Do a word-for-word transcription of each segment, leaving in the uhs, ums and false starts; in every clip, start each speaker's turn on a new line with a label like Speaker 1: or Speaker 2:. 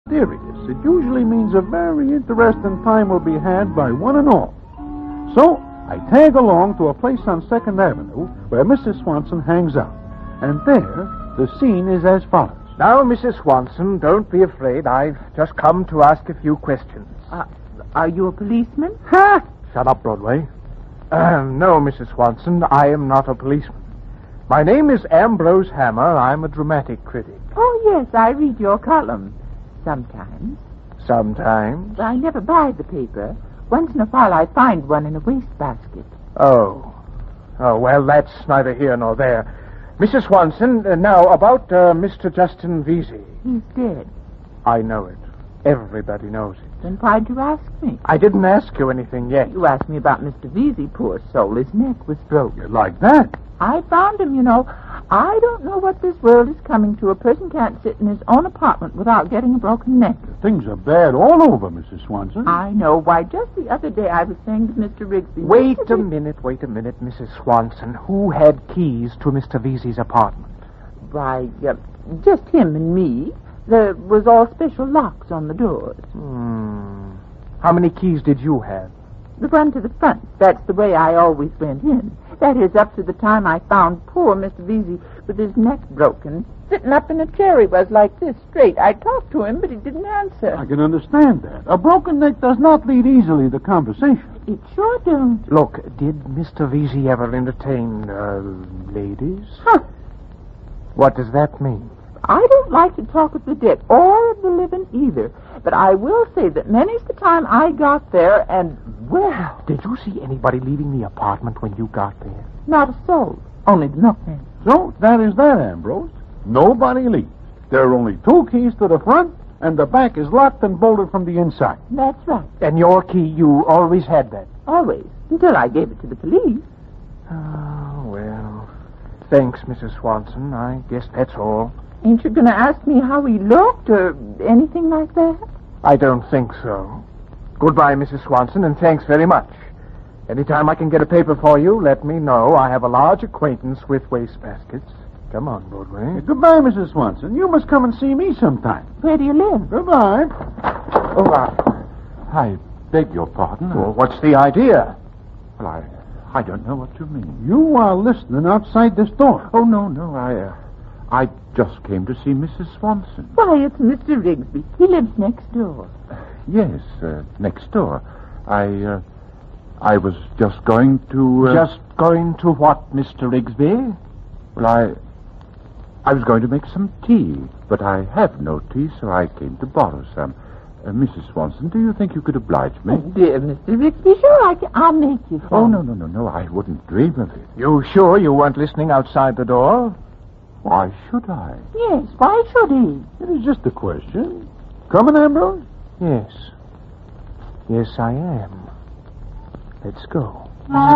Speaker 1: mysterious, it usually means a very interesting time will be had by one and all. So, I tag along to a place on second Avenue where Missus Swanson hangs out. And there, the scene is as follows.
Speaker 2: Now, Missus Swanson, don't be afraid. I've just come to ask a few questions.
Speaker 3: Uh, are you a policeman?
Speaker 2: Ha! Shut up, Broadway. Uh, no, Missus Swanson, I am not a policeman. My name is Ambrose Hammer. I'm a dramatic critic.
Speaker 3: Oh, yes, I read your column. Sometimes.
Speaker 2: Sometimes?
Speaker 3: I never buy the paper. Once in a while I find one in a wastebasket.
Speaker 2: Oh. Oh, well, that's neither here nor there. Missus Swanson, uh, now, about uh, Mister Justin Vesey.
Speaker 3: He's dead.
Speaker 2: I know it. Everybody knows it.
Speaker 3: Then why'd you ask me?
Speaker 2: I didn't ask you anything yet.
Speaker 3: You asked me about Mister Vesey, poor soul. His neck was broken.
Speaker 1: You like that?
Speaker 3: I found him, you know. I don't know what this world is coming to. A person can't sit in his own apartment without getting a broken neck.
Speaker 1: Things are bad all over, Missus Swanson.
Speaker 3: I know. Why, just the other day I was saying to Mister Rigsby...
Speaker 2: Wait
Speaker 3: Mister
Speaker 2: a minute, wait a minute, Missus Swanson. Who had keys to Mister Vesey's apartment?
Speaker 3: Why, uh, just him and me. There was all special locks on the doors.
Speaker 2: Hmm. How many keys did you have?
Speaker 3: The one to the front. That's the way I always went in. That is, up to the time I found poor Mister Vesey with his neck broken. Sitting up in a chair he was like this, straight. I talked to him, but he didn't answer.
Speaker 1: I can understand that. A broken neck does not lead easily to conversation.
Speaker 3: It sure don't.
Speaker 2: Look, did Mister Vesey ever entertain, uh, ladies?
Speaker 3: Huh.
Speaker 2: What does that mean?
Speaker 3: I don't like to talk of the dead or of the living either. But I will say that many's the time I got there and, well...
Speaker 2: Did you see anybody leaving the apartment when you got there?
Speaker 3: Not a soul. Only the milkman.
Speaker 1: So, that is that, Ambrose. Nobody leaves. There are only two keys to the front, and the back is locked and bolted from the inside.
Speaker 3: That's right.
Speaker 2: And your key, you always had that?
Speaker 3: Always. Until I gave it to the police.
Speaker 2: Oh, well... Thanks, Missus Swanson. I guess that's all.
Speaker 3: Ain't you going to ask me how he looked or anything like that?
Speaker 2: I don't think so. Goodbye, Missus Swanson, and thanks very much. Anytime I can get a paper for you, let me know. I have a large acquaintance with wastebaskets. Come on, Broadway.
Speaker 1: Goodbye, Missus Swanson. You must come and see me sometime.
Speaker 3: Where do you live?
Speaker 1: Goodbye.
Speaker 2: Oh, uh,
Speaker 4: I beg your pardon.
Speaker 2: well, what's the idea?
Speaker 4: Well, I, I don't know what you mean.
Speaker 1: You are listening outside this door.
Speaker 4: Oh, no, no, I, uh, I just came to see Missus Swanson.
Speaker 3: Why, it's Mister Rigsby. He lives next door.
Speaker 4: Yes, uh, next door. I, uh, I was just going to... Uh,
Speaker 2: Just going to what, Mister Rigsby?
Speaker 4: Well, I... I was going to make some tea, but I have no tea, so I came to borrow some. Uh, Missus Swanson, do you think you could oblige me?
Speaker 3: Oh, dear Mister Rigsby, sure, I can, I'll make you some.
Speaker 4: Oh, no, no, no, no, I wouldn't dream of it.
Speaker 2: You sure you weren't listening outside the door?
Speaker 4: Why should I?
Speaker 3: Yes, why should he?
Speaker 1: It is just a question. Coming, Ambrose?
Speaker 2: Yes. Yes, I am. Let's go.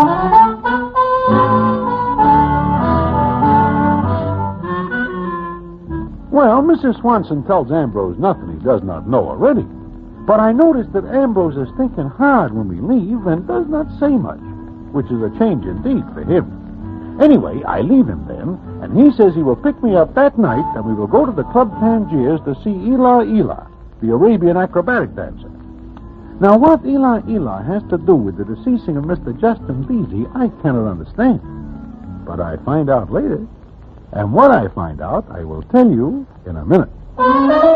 Speaker 1: Well, Missus Swanson tells Ambrose nothing he does not know already. But I notice that Ambrose is thinking hard when we leave and does not say much, which is a change indeed for him. Anyway, I leave him then, and he says he will pick me up that night, and we will go to the Club Tangiers to see Ela Ela, the Arabian acrobatic dancer. Now, what Ela Ela has to do with the deceasing of Mister Justin Vesey, I cannot understand. But I find out later. And what I find out, I will tell you in a minute.